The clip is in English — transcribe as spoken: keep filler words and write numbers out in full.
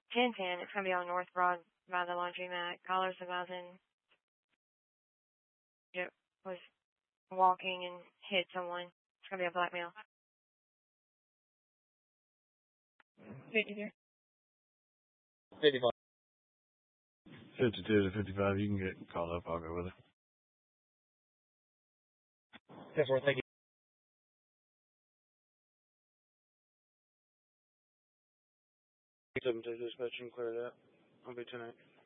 ten ten. It's going to be on North Broad by the laundromat. Caller surviving was walking and hit someone. It's going to be a black male. fifty-three. fifty-five. fifty-two to fifty-five, you can get called up. I'll go with it. That's worth thank you. seven two dispatch and clear that. I'll be tonight.